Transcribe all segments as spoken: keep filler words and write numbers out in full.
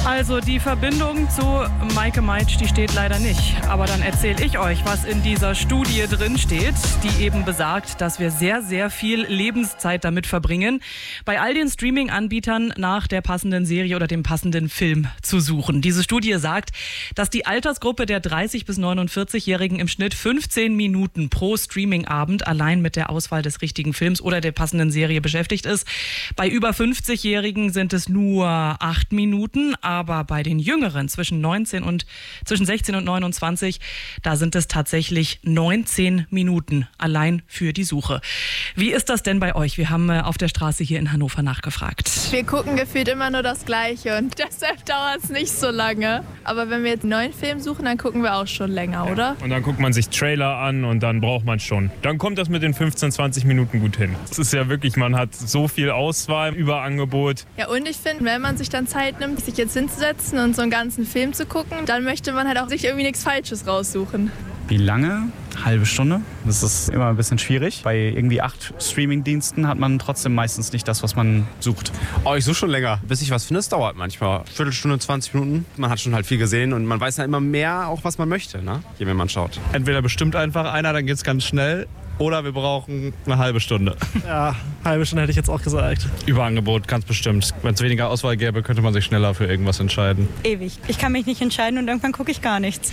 Also die Verbindung zu Maike Meitsch, die steht leider nicht. Aber dann erzähle ich euch, was in dieser Studie drin steht, die eben besagt, dass wir sehr, sehr viel Lebenszeit damit verbringen, bei all den Streaming-Anbietern nach der passenden Serie oder dem passenden Film zu suchen. Diese Studie sagt, dass die Altersgruppe der dreißig- bis neunundvierzig-Jährigen im Schnitt fünfzehn Minuten pro Streaming-Abend allein mit der Auswahl des richtigen Films oder der passenden Serie beschäftigt ist. Bei über fünfzig-Jährigen sind es nur acht Minuten, aber bei den Jüngeren zwischen neunzehn und zwischen sechzehn und neunundzwanzig, da sind es tatsächlich neunzehn Minuten allein für die Suche. Wie ist das denn bei euch? Wir haben auf der Straße hier in Hannover nachgefragt. Wir gucken gefühlt immer nur das Gleiche und deshalb dauert es nicht so lange. Aber wenn wir jetzt einen neuen Film suchen, dann gucken wir auch schon länger, ja. oder? Und dann guckt man sich Trailer an und dann braucht man schon. Dann kommt das mit den fünfzehn, zwanzig Minuten gut hin. Es ist ja wirklich, man hat so viel Auswahl, Überangebot. Ja, und ich finde, wenn man sich dann Zeit nimmt, sich jetzt hinzusetzen und so einen ganzen Film zu gucken, dann möchte man halt auch sich irgendwie nichts Falsches raussuchen. Wie lange? Halbe Stunde. Das ist immer ein bisschen schwierig. Bei irgendwie acht Streaming-Diensten hat man trotzdem meistens nicht das, was man sucht. Oh, ich suche schon länger. Bis ich was finde, es dauert manchmal. Viertelstunde, zwanzig Minuten. Man hat schon halt viel gesehen und man weiß ja immer mehr, auch was man möchte, ne? Je mehr man schaut. Entweder bestimmt einfach einer, dann geht's ganz schnell. Oder wir brauchen eine halbe Stunde. Ja, halbe Stunde hätte ich jetzt auch gesagt. Überangebot, ganz bestimmt. Wenn es weniger Auswahl gäbe, könnte man sich schneller für irgendwas entscheiden. Ewig. Ich kann mich nicht entscheiden und irgendwann gucke ich gar nichts.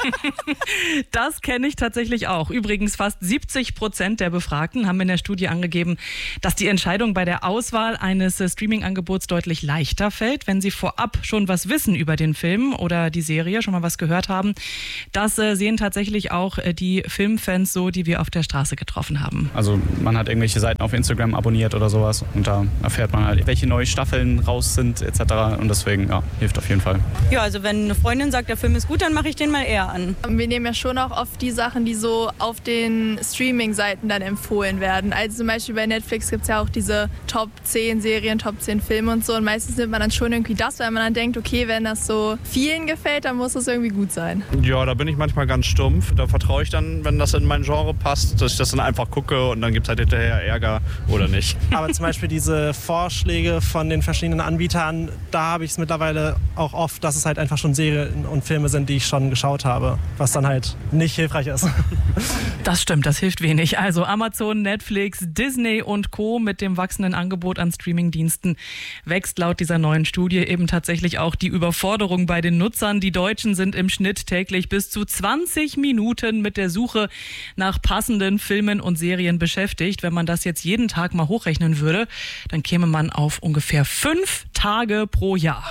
Das kenne ich tatsächlich auch. Übrigens, fast siebzig Prozent der Befragten haben in der Studie angegeben, dass die Entscheidung bei der Auswahl eines Streaming-Angebots deutlich leichter fällt, wenn sie vorab schon was wissen über den Film oder die Serie, schon mal was gehört haben. Das äh, sehen tatsächlich auch äh, die Filmfans so, die wir auf der Straße getroffen haben. Also man hat irgendwelche Seiten auf Instagram abonniert oder sowas und da erfährt man halt, welche neue Staffeln raus sind et cetera. Und deswegen, ja, hilft auf jeden Fall. Ja, also wenn eine Freundin sagt, der Film ist gut, dann mache ich den mal eher an. Wir nehmen ja schon auch oft die Sachen, die so auf den Streaming-Seiten dann empfohlen werden. Also zum Beispiel bei Netflix gibt es ja auch diese Top zehn Serien, Top zehn Filme und so. Und meistens nimmt man dann schon irgendwie das, weil man dann denkt, okay, wenn das so vielen gefällt, dann muss es irgendwie gut sein. Ja, da bin ich manchmal ganz stumpf. Da vertraue ich dann, wenn das in mein Genre passt, dass ich das dann einfach gucke und dann gibt es halt hinterher Ärger oder nicht. Aber zum Beispiel diese Vorschläge von den verschiedenen Anbietern, da habe ich es mittlerweile auch oft, dass es halt einfach schon Serien und Filme sind, die ich schon geschaut habe, was dann halt nicht hilfreich ist. Das stimmt, das hilft wenig. Also Amazon, Netflix, Disney und Co. mit dem wachsenden Angebot an Streamingdiensten wächst laut dieser neuen Studie eben tatsächlich auch die Überforderung bei den Nutzern. Die Deutschen sind im Schnitt täglich bis zu zwanzig Minuten mit der Suche nach passenden Filmen und Serien beschäftigt. Wenn man das jetzt jeden Tag mal hochrechnen würde, dann käme man auf ungefähr fünf Tage pro Jahr.